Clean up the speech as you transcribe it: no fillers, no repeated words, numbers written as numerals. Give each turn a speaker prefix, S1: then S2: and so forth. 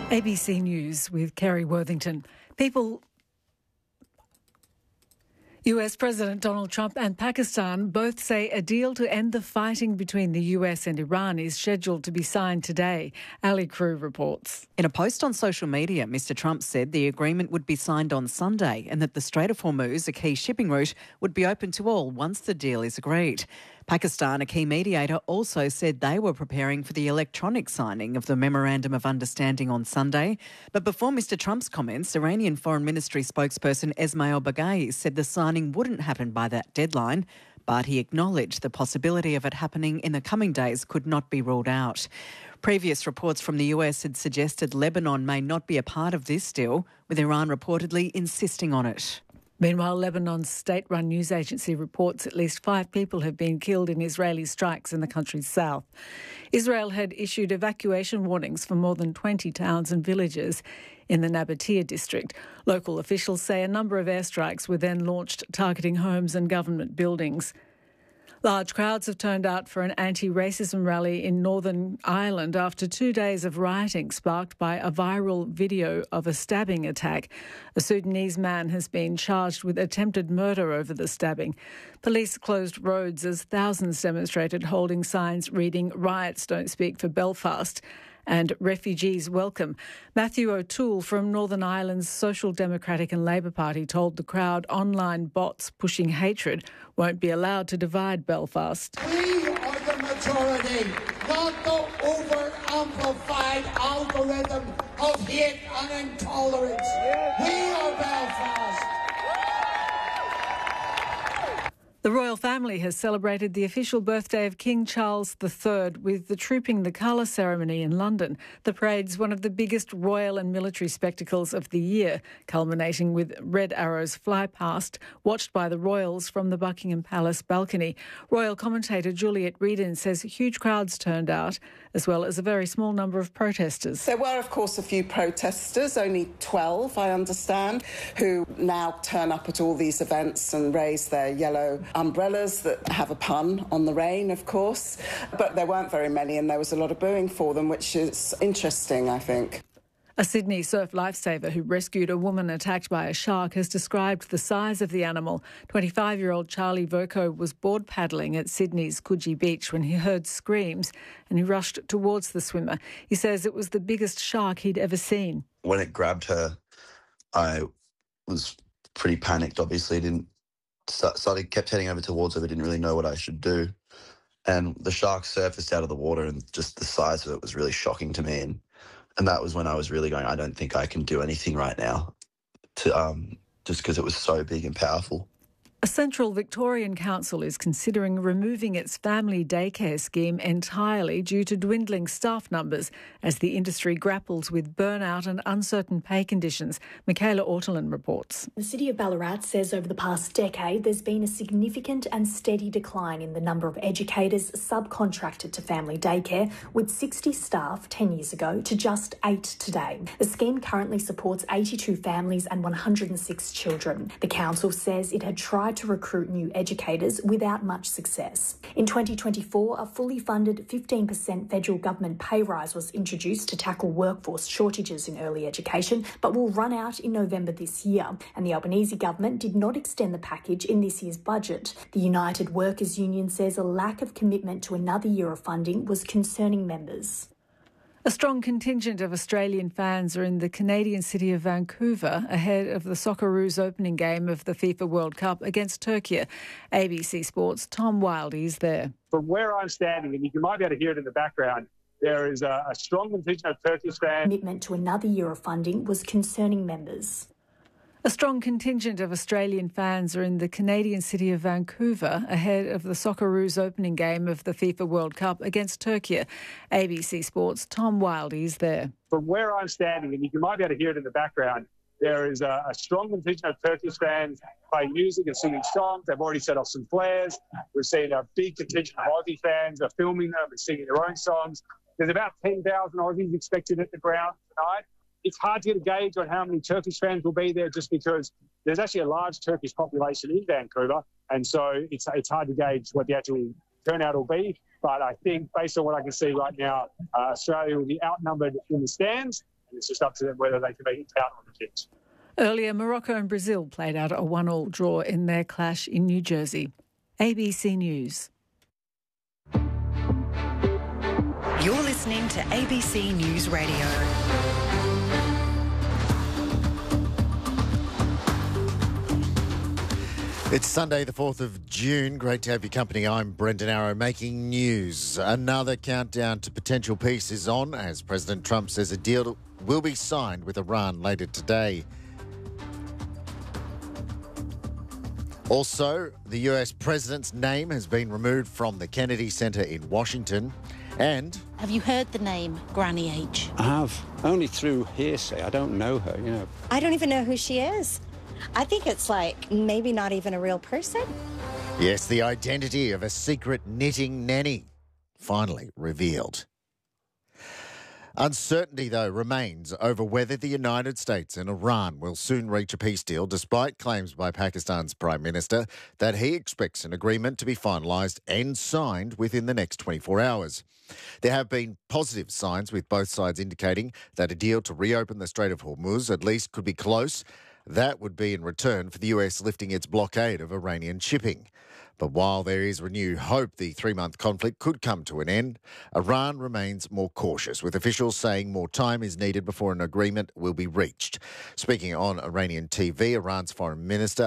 S1: ABC News with Kerry Worthington. US President Donald Trump and Pakistan both say a deal to end the fighting between the US and Iran is scheduled to be signed today. Ali Crew reports.
S2: In a post on social media, Mr Trump said the agreement would be signed on Sunday and that the Strait of Hormuz, a key shipping route, would be open to all once the deal is agreed. Pakistan, a key mediator, also said they were preparing for the electronic signing of the Memorandum of Understanding on Sunday. But before Mr Trump's comments, Iranian Foreign Ministry spokesperson Esmail Baghaei said the signing wouldn't happen by that deadline, but he acknowledged the possibility of it happening in the coming days could not be ruled out. Previous reports from the US had suggested Lebanon may not be a part of this deal, with Iran reportedly insisting on it.
S1: Meanwhile, Lebanon's state-run news agency reports at least 5 people have been killed in Israeli strikes in the country's south. Israel had issued evacuation warnings for more than 20 towns and villages in the Nabatea district. Local officials say a number of airstrikes were then launched targeting homes and government buildings. Large crowds have turned out for an anti-racism rally in Northern Ireland after 2 days of rioting sparked by a viral video of a stabbing attack. A Sudanese man has been charged with attempted murder over the stabbing. Police closed roads as thousands demonstrated, holding signs reading "Riots don't speak for Belfast" and "Refugees welcome." Matthew O'Toole from Northern Ireland's Social Democratic and Labour Party told the crowd online bots pushing hatred won't be allowed to divide Belfast.
S3: We are the majority, not the over-amplified algorithm of hate and intolerance. We are Belfast.
S1: The royal family has celebrated the official birthday of King Charles III with the Trooping the Colour ceremony in London. The parade's one of the biggest royal and military spectacles of the year, culminating with Red Arrows fly past, watched by the royals from the Buckingham Palace balcony. Royal commentator Juliet Reedon says huge crowds turned out, as well as a very small number of protesters.
S4: There were, of course, a few protesters, only 12, I understand, who now turn up at all these events and raise their yellow umbrellas that have a pun on the rain, of course. But there weren't very many and there was a lot of booing for them, which is interesting, I think.
S1: A Sydney surf lifesaver who rescued a woman attacked by a shark has described the size of the animal. 25-year-old Charlie Verco was board paddling at Sydney's Coogee Beach when he heard screams and he rushed towards the swimmer. He says it was the biggest shark he'd ever seen.
S5: When it grabbed her, I was pretty panicked, obviously. Kept heading over towards her, but didn't really know what I should do. And the shark surfaced out of the water and just the size of it was really shocking to me. And that was when I was really going, I don't think I can do anything right now, just because it was so big and powerful.
S1: A Central Victorian council is considering removing its family daycare scheme entirely due to dwindling staff numbers as the industry grapples with burnout and uncertain pay conditions. Michaela Ortolin reports.
S6: The City of Ballarat says over the past decade there's been a significant and steady decline in the number of educators subcontracted to family daycare, with 60 staff 10 years ago to just 8 today. The scheme currently supports 82 families and 106 children. The council says it had tried to recruit new educators without much success. In 2024, a fully funded 15% federal government pay rise was introduced to tackle workforce shortages in early education, but will run out in November this year. And the Albanese government did not extend the package in this year's budget. The United Workers Union says a lack of commitment to another year of funding was concerning members.
S1: A strong contingent of Australian fans are in the Canadian city of Vancouver ahead of the Socceroos opening game of the FIFA World Cup against Turkey. ABC Sports' Tom Wildey is there.
S7: From where I'm standing, and you might be able to hear it in the background, there is a strong contingent of Turkish fans.
S6: Commitment to another year of funding was concerning members.
S1: A strong contingent of Australian fans are in the Canadian city of Vancouver ahead of the Socceroos opening game of the FIFA World Cup against Turkey. ABC Sports' Tom Wildey is there.
S7: From where I'm standing, and you might be able to hear it in the background, there is a strong contingent of Turkish fans playing music and singing songs. They've already set off some flares. We've seen a big contingent of Aussie fans are filming them and singing their own songs. There's about 10,000 Aussies expected at the ground tonight. It's hard to get a gauge on how many Turkish fans will be there just because there's actually a large Turkish population in Vancouver, and so it's hard to gauge what the actual turnout will be. But I think based on what I can see right now, Australia will be outnumbered in the stands, and it's just up to them whether they can make it count on the pitch.
S1: Earlier, Morocco and Brazil played out a 1-1 draw in their clash in New Jersey. ABC News.
S8: You're listening to ABC News Radio.
S9: It's Sunday, the 4th of June. Great to have your company. I'm Brendan Arrow, making news. Another countdown to potential peace is on as President Trump says a deal will be signed with Iran later today. Also, the US president's name has been removed from the Kennedy Center in Washington. And
S10: have you heard the name Granny H?
S11: I have, only through hearsay. I don't know her, you know.
S12: I don't even know who she is. I think it's like maybe not even a real person.
S9: Yes, the identity of a secret knitting nanny finally revealed. Uncertainty, though, remains over whether the United States and Iran will soon reach a peace deal, despite claims by Pakistan's Prime Minister that he expects an agreement to be finalised and signed within the next 24 hours. There have been positive signs, with both sides indicating that a deal to reopen the Strait of Hormuz at least could be close. That would be in return for the US lifting its blockade of Iranian shipping. But while there is renewed hope the 3-month conflict could come to an end, Iran remains more cautious, with officials saying more time is needed before an agreement will be reached. Speaking on Iranian TV, Iran's foreign minister